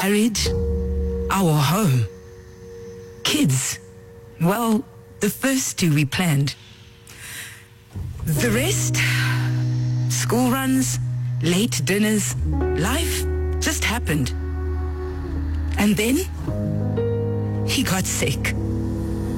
marriage, our home. Kids, well, the first two we planned. The rest, school runs, late dinners, life just happened. And then he got sick.